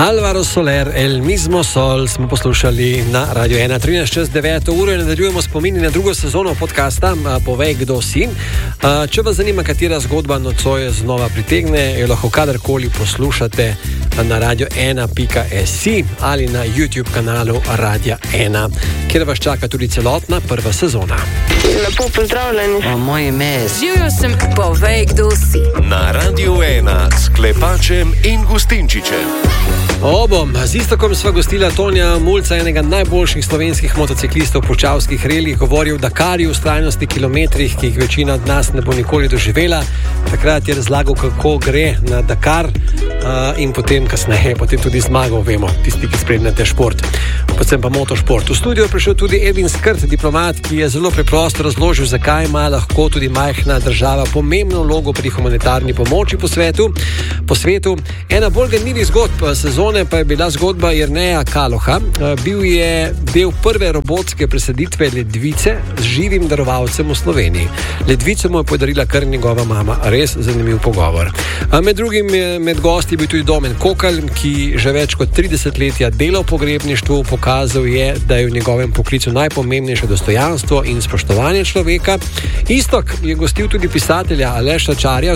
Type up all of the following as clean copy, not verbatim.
Álvaro Soler, El mismo sol smo poslušali na Radio 1. 13:09 ure nadaljujemo spomini na drugo sezono podcasta Povej, kdo si. Če vas zanima, katera zgodba nocoj znova pritegne, jo lahko kadarkoli poslušate na radio1.si ali na YouTube kanalu Radia 1, kjer vas čaka tudi celotna prva sezona. Lepo pozdravljeni. Moje ime je... Živjo sem, povej, kdo si. Na Radio 1 s Klepačem in Gustinčičem. Obom, z Istokom sva gostila Tonija Mulca, enega najboljših slovenskih motociklistov po čavskih relih, govori o Dakarju, v trajnosti kilometrih, ki jih večina od nas ne bo nikoli doživela. Takrat je razlagal, kako gre na Dakar in potem kasneje, potem tudi zmagal, vemo, tisti, ki spremljate šport, predvsem pa motošport. V studio je prišel tudi Edvin Skrt, diplomat, ki je zelo preprosto razložil, zakaj ima lahko tudi majhna država pomembno vlogo pri humanitarni pomoči po svetu. Ena bolj ganljivih zgodb sezone pa je bila zgodba Jerneja Kaloha. Bil je del prve robotske presaditve ledvice z živim darovalcem v Sloveniji. Ledvico mu je podarila kar njegova mama. Res zanimiv pogovor. Med drugim med gosti je bil tudi Domen Kokalj, ki že več kot 30 letja dela v pogrebništvu. Pokazal je, da je v njegovem poklicu najpomembnejše dostojanstvo in spoštovanje človeka. Istok je gostil tudi pisatelja Aleša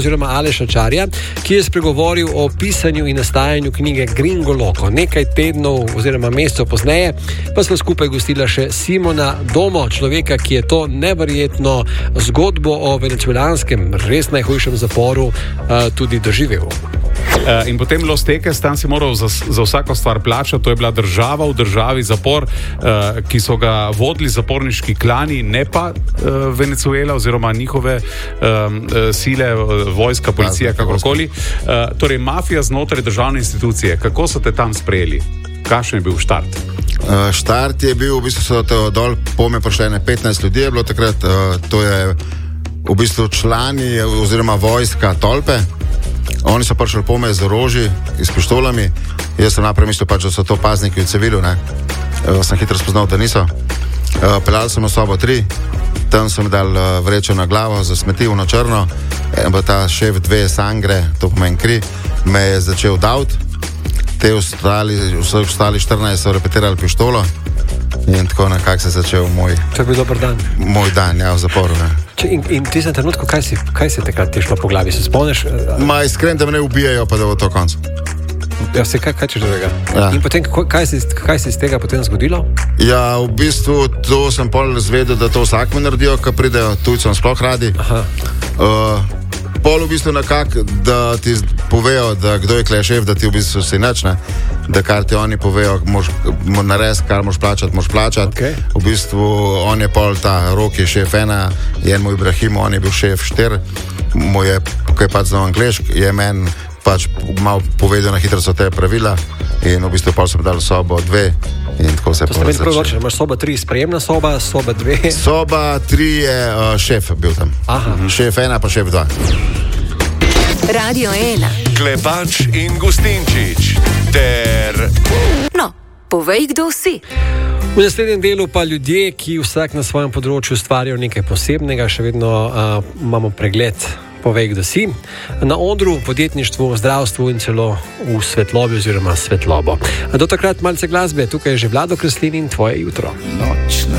Čarja, ki je spregovoril o pisanju in nastajanju knjige Gringo Loco. Nekaj tednov oziroma mesecev pozneje pa smo skupaj gostila še Simona Domo, človeka, ki je to neverjetno zgodbo o venezuelanskem, res najhujšem zaporu tudi doživel. In potem Los Teques, tam si moral za vsako stvar plačati, to je bila država v državi, zapor, ki so ga vodili zaporniški klani, ne pa Venezuela oziroma njihove sile, vojska, policija, kakorkoli. Torej, mafija znotraj državne institucije. Kako so te tam sprejeli? Kakšen je bil štart? Štart je bil, v bistvu so dol pome prišle 15 ljudi, je bilo takrat, to je v bistvu člani oziroma vojska Tolpe. Oni so prišli pome z orožji, s pištolami. Jaz sem naprej mislil, da so to pazniki v civilu, ne. Sem hitro spoznal, da niso. Peljali sem v sobo 3, tam sem dal vrečo na glavo za smeti na črno. Ta šef 2 sangre, to pomeni kri, me je začel davt. Te ostali 14 so repetirali pištolo in tako nekako se je začel moj... To je bil dober dan. Moj dan, ja, v zaporu, ne. In v tistem trenutku, kaj se takrat ti šlo po glavi? Se spomniš? Iskren, da me ne ubijajo, pa da bo to konc. Ja, se kaj češ drugega? Ja. In potem, kaj se iz tega potem zgodilo? Ja, v bistvu to sem pol zvedel, da to vsakme naredijo, ko pridejo tujcem sploh radi. Pol v bistvu nekako, da ti povejo, da kdo je klej šef, da ti v bistvu si nič, ne? Da kar ti oni povejo, nares, kar moš plačati. Okay. V bistvu on je pol ta Rok je šef 1, je moj Ibrahim, on je bil šef 4, moj je, ko je pač znal anglišk, je meni pač malo povedal, na hitro so te pravila in v bistvu pol sem dal sobo 2 in tako se je povedal. To ste meni prav, imaš soba 3 sprejemna soba, soba 2? Soba 3 je šef bil tam. Aha. Šef 1 pa šef 2. Radio 1. Klepač in Gustinčič ter... No, povej, kdo si. V naslednjem delu pa ljudje, ki vsak na svojem področju ustvarjajo nekaj posebnega, še vedno imamo pregled. Povej, kdo si. Na odru, podjetništvu, zdravstvu in celo v svetlobi oziroma svetlobo. Do takrat malce glasbe, tukaj je že Vlado Kreslin in tvoje jutro.